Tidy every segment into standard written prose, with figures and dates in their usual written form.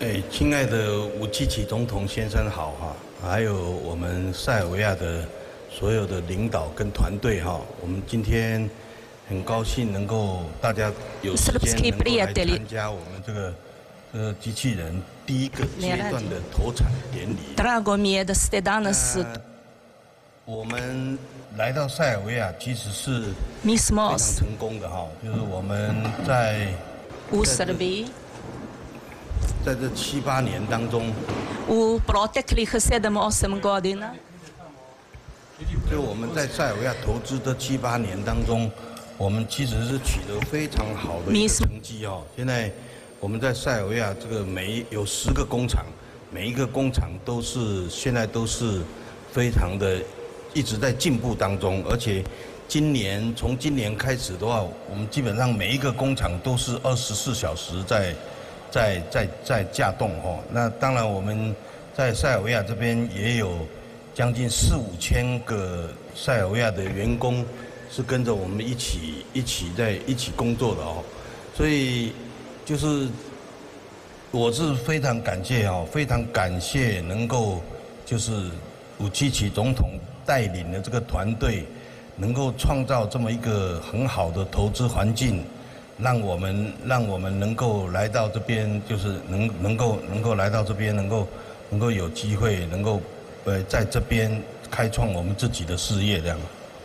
亲爱的武契奇总统先生好哈，还有我们塞尔维亚的所有的领导跟团队哈，我们今天很高兴能够大家有时间能够来参加我们这个机器人第一个阶段的投产典礼。 Drago mi je da ste danas 我们来到塞尔维亚其实是非常成功的哈，就是我们在 u Srbiji 在这7、8年当中 u proteklih 7-8 godina 就我们在塞尔维亚投资的7、8年当中，我们其实是取得非常好的一个成绩哦。现在我们在塞尔维亚这个有10个工厂，每一个工厂现在都是非常的一直在进步当中，而且从今年开始的话，我们基本上每一个工厂都是24小时在架动哦。那当然我们在塞尔维亚这边也有将近4、5千个塞尔维亚的员工是跟着我们一起工作的哦，所以就是我是非常感谢哦，非常感谢能够就是武契奇总统带领的这个团队，能够创造这么一个很好的投资环境，让我们能够来到这边，就是能够来到这边，能够有机会，能够在这边开创我们自己的事业这样。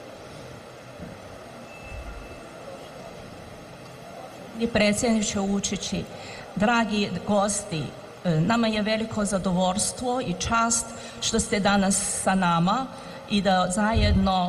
Predsjedniče Vučići, dragi gosti, nama je veliko zadovoljstvo i čast što ste danas sa nama i da zajedno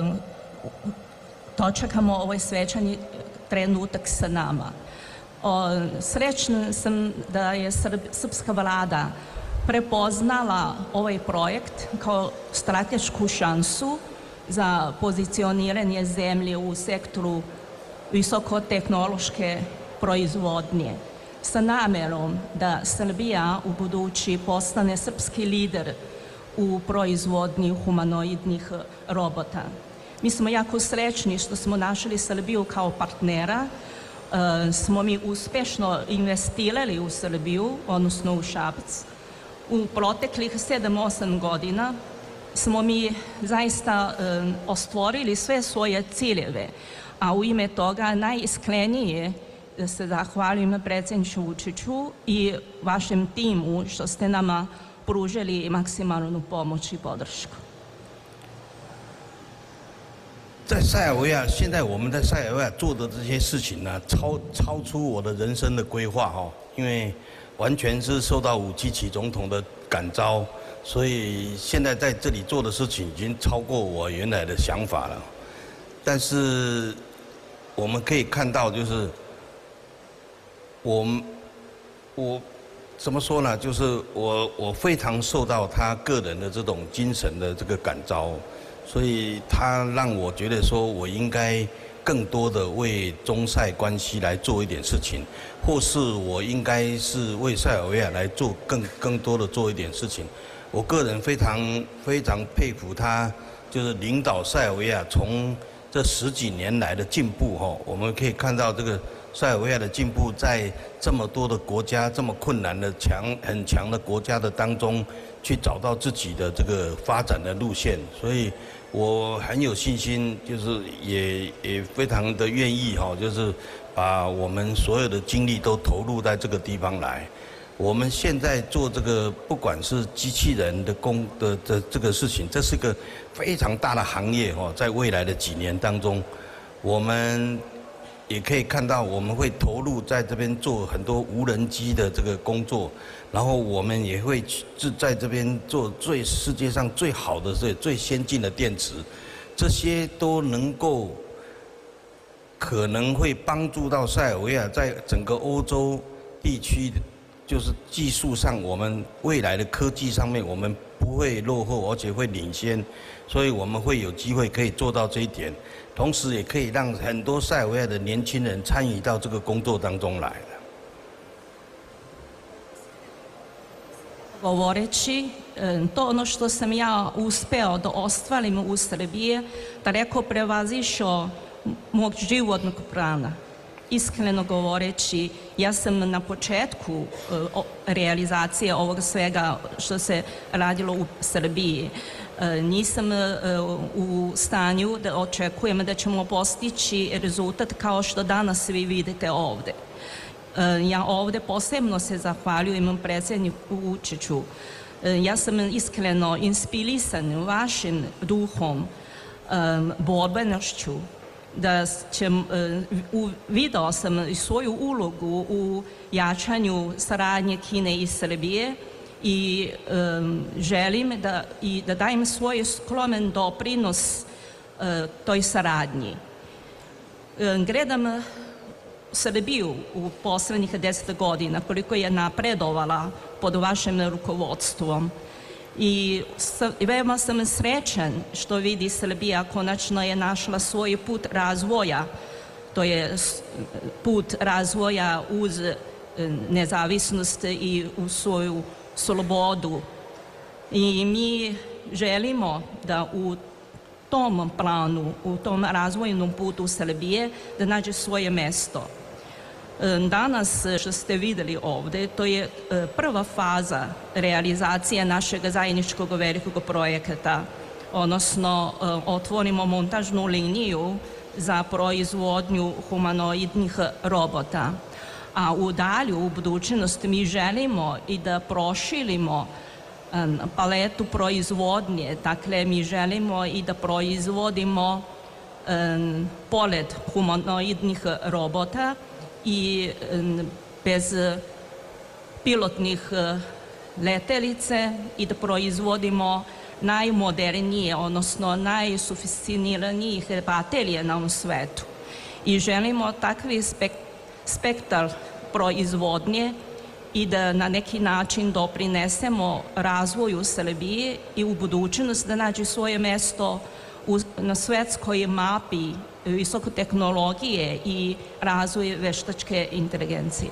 dočekamo ovaj svečani trenutak sa nama. Srećna sam da je srpska vlada prepoznala ovaj projekt kao stratešku šansu za pozicioniranje zemlje u sektoru visokotehnološke proizvodnje sa namerom da Srbija u budući postane srpski lider u proizvodnji humanoidnih robota. Mi smo jako srećni što smo našli Srbiju kao partnera, smo mi uspešno investirali u Srbiju, odnosno u Šabac. U proteklih 7-8 godina smo mi zaista ostvarili sve svoje ciljeve, a u ime toga najiskrenije se zahvalim predsjedniku Vučiću i vašem timu što ste nama pružili maksimalnu pomoć i podršku. 在塞尔维亚，现在我们在塞尔维亚做的这些事情呢，超出我的人生的规划哈，因为完全是受到武契奇总统的感召，所以现在在这里做的事情已经超过我原来的想法了。但是我们可以看到，就是我怎么说呢？就是我非常受到他个人的这种精神的这个感召，所以他让我觉得说我应该更多的为中塞关系来做一点事情，或是我应该是为塞尔维亚来做更多的做一点事情。我个人非常佩服他，就是领导塞尔维亚从这10几年来的进步哈，我们可以看到这个塞尔维亚的进步，在这么多的国家、这么困难的很强的国家的当中，去找到自己的这个发展的路线，所以我很有信心，就是也非常的愿意哈，就是把我们所有的精力都投入在这个地方来。我们现在做这个，不管是机器人的这个事情，这是个非常大的行业哦。在未来的几年当中，我们也可以看到，我们会投入在这边做很多无人机的这个工作，然后我们也会在这边做世界上最好的、最先进的电池，这些都能够可能会帮助到塞尔维亚在整个欧洲地区。就是技术上，我们未来的科技上面，我们不会落后，而且会领先，所以我们会有机会可以做到这一点，同时也可以让很多塞尔维亚的年轻人参与到这个工作当中来。 Govoreći, to ono što sam ja uspeo da ostvarim u Srbiji, daleko prevazišao mog životnog plana. iskreno govoreći, ja sam na početku realizacije ovog svega što se radilo u Srbiji. Nisam u stanju da očekujem da ćemo postići rezultat kao što danas vi vidite ovde. Ja ovde posebno se zahvaljujem predsjedniku Vučiću. Ja sam iskreno inspirisan vašim duhom, borbenošću, da video sam i svoju ulogu u jačanju saradnje Kine i Srbije i želim da dajem svoj skromen doprinos toj saradnji. Gledam Srbiju u poslednjih 10 godina, koliko je napredovala pod vašim rukovodstvom. I veoma sam srećan što vidi Srbija konačno je našla svoj put razvoja. To je put razvoja uz nezavisnost i uz svoju slobodu. I mi želimo da u tom planu, u tom razvojnom putu Srbije, da nađe svoje mesto. Danas, što ste videli ovde, to je prva faza realizacije našeg zajedničkog velikog projekata, odnosno otvorimo montažnu liniju za proizvodnju humanoidnih robota. A u dalju budućnost mi želimo i da proširimo paletu proizvodnje, dakle mi želimo i da proizvodimo pored humanoidnih robota i bez pilotnih letelice i da proizvodimo najmodernije, odnosno najsofisticiranijih baterije na ovom svetu. I želimo takvi spektar proizvodnje i da na neki način doprinesemo razvoju Srbije i u budućnost da nađe svoje mesto na svetskoj mapi visoke tehnologije i razvoj veštačke inteligencije.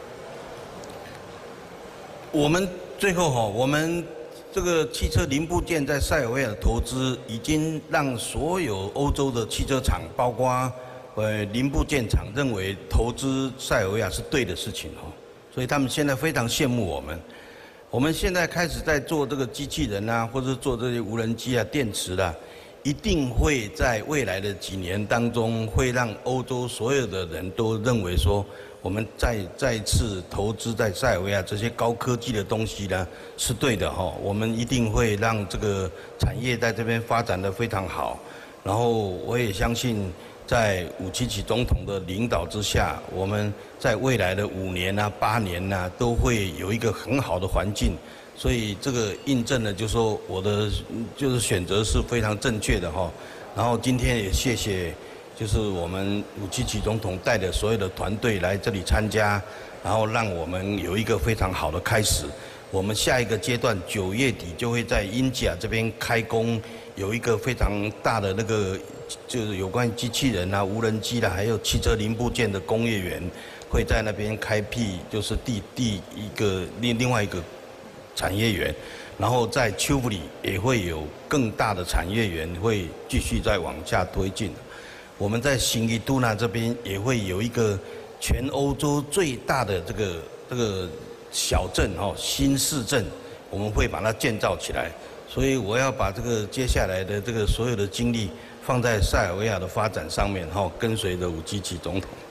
我们最后我们这个汽车零部件在塞尔维亚的投资，已经让所有欧洲的汽车厂，包括零部件厂，认为投资塞尔维亚是对的事情所以他们现在非常羡慕我们。我们现在开始在做这个机器人啊，或者做这些无人机啊、电池啦，一定会在未来的几年当中，会让欧洲所有的人都认为说，我们再次投资在塞尔维亚这些高科技的东西呢是对的我们一定会让这个产业在这边发展得非常好。然后我也相信，在武契奇总统的领导之下，我们在未来的5年啊、8年啊，都会有一个很好的环境。所以这个印证了，就是说我的就是选择是非常正确的然后今天也谢谢，就是我们武契奇总统带的所有的团队来这里参加，然后让我们有一个非常好的开始。我们下一个阶段9月底就会在英甲这边开工，有一个非常大的那个就是有关于机器人啊、无人机啦，还有汽车零部件的工业园，会在那边开辟，就是另外一个产业园。然后在丘弗里也会有更大的产业园，会继续再往下推进。我们在新伊都纳这边也会有一个全欧洲最大的这个小镇新市镇，我们会把它建造起来。所以我要把这个接下来的这个所有的精力放在塞尔维亚的发展上面跟随着武契奇总统。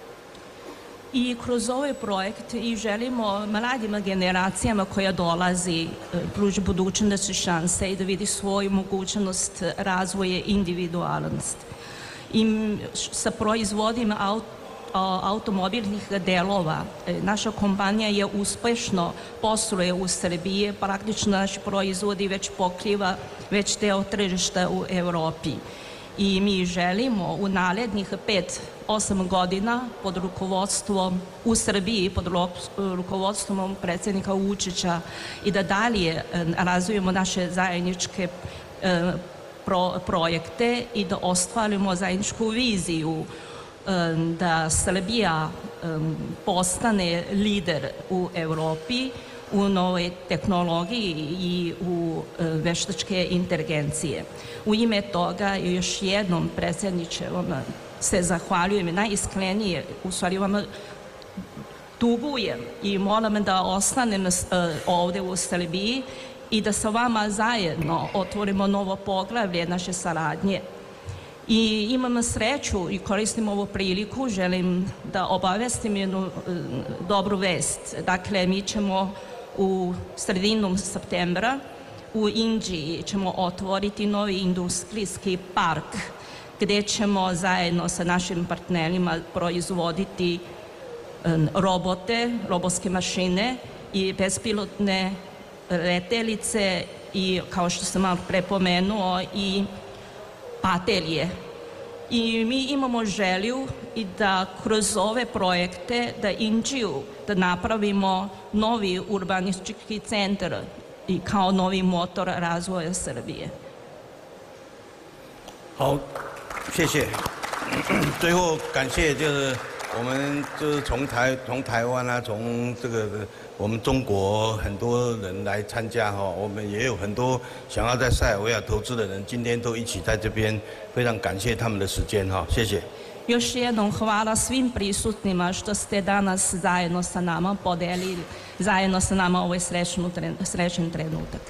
I kroz ovaj projekt i želimo mladim generacijama koja dolazi pruži budućnost šanse i da vidi svoju mogućnost razvoja individualnost. I sa proizvodim automobilnih delova naša kompanija je uspešno posluje u Srbiji, praktično naši proizvodi već pokriva već deo tržišta u Evropi. I mi želimo u narednih 5-8 godina pod rukovodstvom u Srbiji, pod rukovodstvom predsjednika Vučića i da dalje razvijemo naše zajedničke projekte i da ostvarimo zajedničku viziju da Srbija postane lider u Evropi, u novoj tehnologiji i u veštačke inteligencije. U ime toga još jednom predsjedniče vam se zahvaljujem najiskrenije, u stvari vam dugujem i molim da ostanem ovdje u Srbiji i da sa vama zajedno otvorimo novo poglavlje naše saradnje. I imam sreću i koristim ovu priliku, želim da obavestim jednu dobru vest. Dakle, mi ćemo u sredinom septembra u Indiji ćemo otvoriti novi industrijski park gdje ćemo zajedno sa našim partnerima proizvoditi robote, robotske mašine i bespilotne letelice i, kao što sam vam prepomenuo, i atelje. I mi imamo želju i da kroz ove projekte da Indiju da napravimo novi urbanistički centar i kao novi motor razvoja Srbije. 好，谢谢。最后感谢就是我们就是从台湾啊，从这个我们中国很多人来参加哈，我们也有很多想要在塞尔维亚投资的人，今天都一起在这边，非常感谢他们的时间哈，谢谢。 Još jednom hvala svim prisutnima što ste danas zajedno sa nama podelili, zajedno sa nama ovaj srećan trenutak.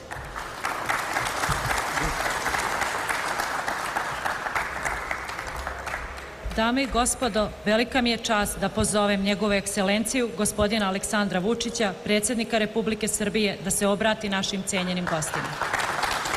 Dame i gospodo, velika mi je čast da pozovem njegovu ekscelenciju, gospodina Aleksandra Vučića, predsjednika Republike Srbije, da se obrati našim cijenjenim gostima.